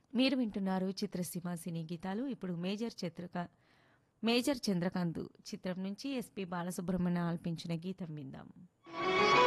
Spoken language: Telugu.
మీరు వింటున్నారు చిత్రసీమ సినీ గీతాలు. ఇప్పుడు మేజర్ చంద్రకాంత్ చిత్రం నుంచి ఎస్పి బాలసుబ్రహ్మణ్యం ఆలపించిన గీతం విందాం.